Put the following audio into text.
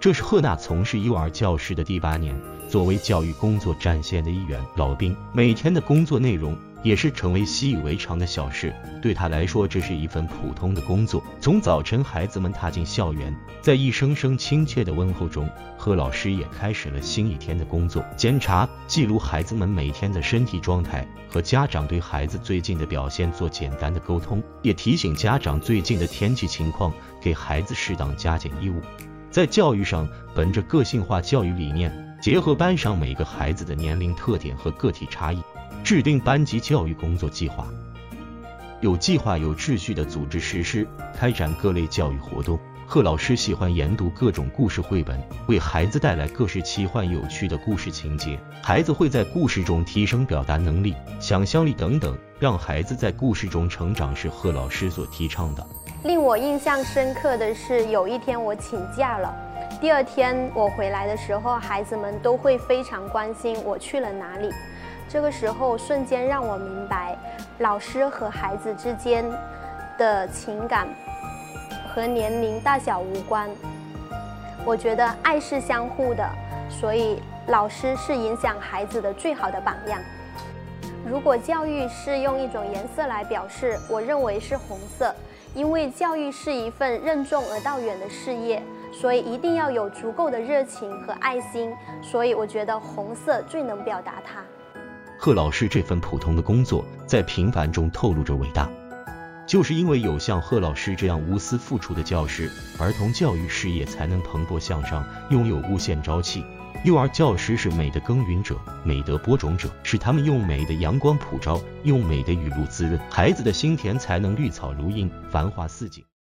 这是赫娜从事幼儿教师的第8年，作为教育工作战线的一员，老兵每天的工作内容也是成为习以为常的小事，对他来说这是一份普通的工作。从早晨孩子们踏进校园，在一声声亲切的问候中，贺老师也开始了新一天的工作，检查记录孩子们每天的身体状态，和家长对孩子最近的表现做简单的沟通，也提醒家长最近的天气情况，给孩子适当加减衣物。在教育上，本着个性化教育理念，结合班上每个孩子的年龄特点和个体差异，制定班级教育工作计划，有计划有秩序地组织实施，开展各类教育活动。贺老师喜欢研读各种故事绘本，为孩子带来各式奇幻有趣的故事情节，孩子会在故事中提升表达能力、想象力等等，让孩子在故事中成长是贺老师所提倡的。 令我印象深刻的是，有一天我请假了，第2天我回来的时候，孩子们都会非常关心我去了哪里。这个时候瞬间让我明白，老师和孩子之间的情感和年龄大小无关。我觉得爱是相互的，所以老师是影响孩子的最好的榜样。如果教育是用一种颜色来表示，我认为是红色，因为教育是一份任重而道远的事业，所以一定要有足够的热情和爱心，所以我觉得红色最能表达它。 贺老师这份普通的工作，在平凡中透露着伟大。就是因为有像贺老师这样无私付出的教师，儿童教育事业才能蓬勃向上，拥有无限朝气。幼儿教师是美的耕耘者，美德播种者，是他们用美的阳光普照，用美的雨露滋润孩子的心田，才能绿草如茵，繁花似锦。